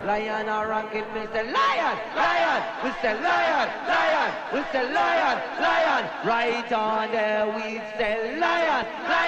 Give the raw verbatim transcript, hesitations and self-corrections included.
Lion a ranking, we say lion, lion, we say lion, lion, we say lion, lion. Right on there we say lion, lion.